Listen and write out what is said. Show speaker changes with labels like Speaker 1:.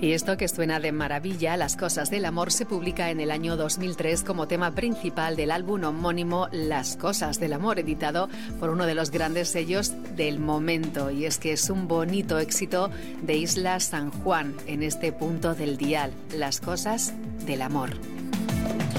Speaker 1: Y esto que suena de maravilla, Las cosas del amor, se publica en el año 2003 como tema principal del álbum homónimo Las cosas del amor, editado por uno de los grandes sellos del momento. Y es que es un bonito éxito de Isla San Juan en este punto del dial, Las cosas del amor.